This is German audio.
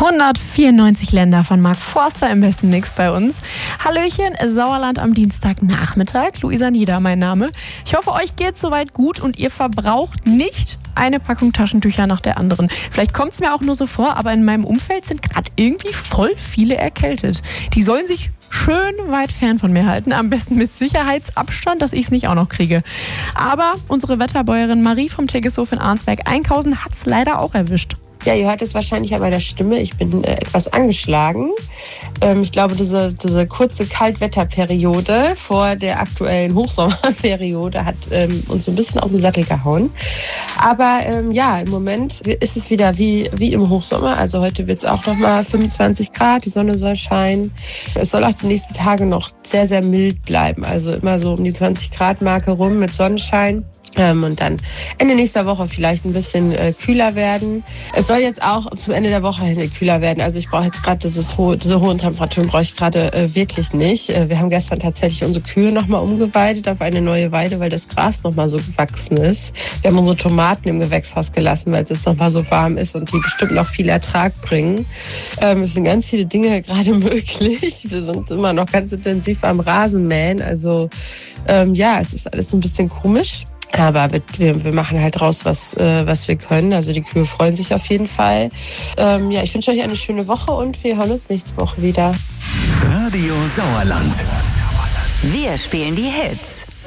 194 Länder von Mark Forster im besten Mix bei uns. Hallöchen, Sauerland am Dienstagnachmittag. Luisa Nieder, mein Name. Ich hoffe, euch geht's soweit gut und ihr verbraucht nicht eine Packung Taschentücher nach der anderen. Vielleicht kommt es mir auch nur so vor, aber in meinem Umfeld sind gerade irgendwie voll viele erkältet. Die sollen sich schön weit fern von mir halten, am besten mit Sicherheitsabstand, dass ich es nicht auch noch kriege. Aber unsere Wetterbäuerin Marie vom Teggishof in Arnsberg-Einkhausen hat es leider auch erwischt. Ja, ihr hört es wahrscheinlich an meiner Stimme. Ich bin etwas angeschlagen. Ich glaube, diese kurze Kaltwetterperiode vor der aktuellen Hochsommerperiode hat uns so ein bisschen auf den Sattel gehauen. Aber ja, im Moment ist es wieder wie im Hochsommer. Also heute wird es auch noch mal 25 Grad, die Sonne soll scheinen. Es soll auch die nächsten Tage noch sehr, sehr mild bleiben. Also immer so um die 20 Grad Marke rum mit Sonnenschein. Und dann Ende nächster Woche vielleicht ein bisschen kühler werden. Es soll jetzt auch zum Ende der Woche hin kühler werden. Also ich brauche jetzt gerade diese hohen Temperaturen brauche ich gerade wirklich nicht. Wir haben gestern tatsächlich unsere Kühe nochmal umgeweidet auf eine neue Weide, weil das Gras nochmal so gewachsen ist. Wir haben unsere Tomaten im Gewächshaus gelassen, weil es jetzt nochmal so warm ist und die bestimmt noch viel Ertrag bringen. Es sind ganz viele Dinge gerade möglich. Wir sind immer noch ganz intensiv am Rasenmähen. Also ja, es ist alles so ein bisschen komisch. Aber wir machen halt raus, was wir können. Also die Kühe freuen sich auf jeden Fall. Ja, ich wünsche euch eine schöne Woche und wir hören uns nächste Woche wieder. Radio Sauerland. Wir spielen die Hits.